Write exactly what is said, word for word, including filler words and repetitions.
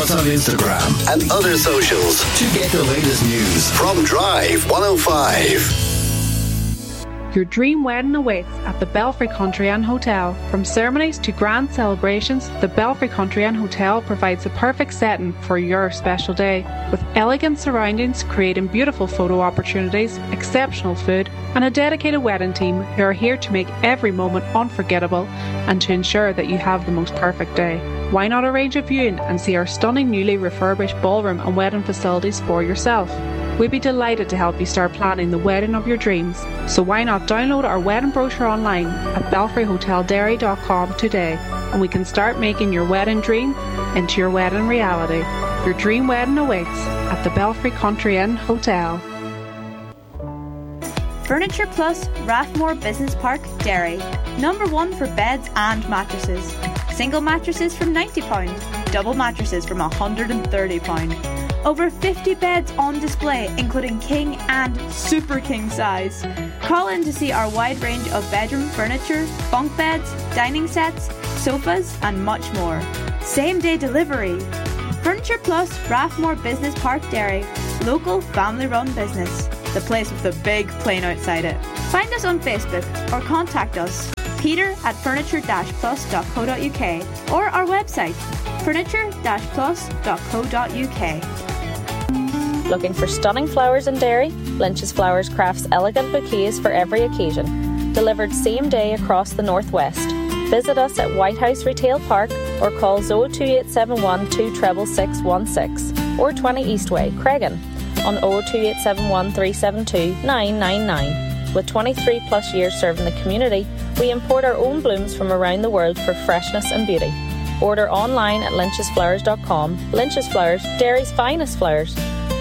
us on Instagram and other socials to get the latest news from Drive one oh five. Your dream wedding awaits at the Belfry Country Inn Hotel. From ceremonies to grand celebrations, the Belfry Country Inn Hotel provides the perfect setting for your special day. With elegant surroundings creating beautiful photo opportunities, exceptional food, and a dedicated wedding team who are here to make every moment unforgettable and to ensure that you have the most perfect day. Why not arrange a viewing and see our stunning newly refurbished ballroom and wedding facilities for yourself? We'd be delighted to help you start planning the wedding of your dreams. So why not download our wedding brochure online at belfry hotel derry dot com today, and we can start making your wedding dream into your wedding reality. Your dream wedding awaits at the Belfry Country Inn Hotel. Furniture Plus, Rathmore Business Park, Derry. Number one for beds and mattresses. Single mattresses from ninety pounds, double mattresses from one hundred thirty pounds. Over fifty beds on display, including king and super king size. Call in to see our wide range of bedroom furniture, bunk beds, dining sets, sofas, and much more. Same day delivery. Furniture Plus, Rathmore Business Park, Derry. Local, family-run business. The place with the big plane outside it. Find us on Facebook or contact us, Peter at furniture dash plus dot co dot uk, or our website, furniture dash plus dot co dot uk. Looking for stunning flowers in Derry? Lynch's Flowers crafts elegant bouquets for every occasion. Delivered same day across the northwest. Visit us at Whitehouse Retail Park or call oh two eight seven one two six six one six or twenty Eastway, Cregan on oh two eight seven one three seven two nine nine nine. With twenty-three plus years serving the community, we import our own blooms from around the world for freshness and beauty. Order online at lynches flowers dot com. Lynch's Flowers, Derry's finest flowers.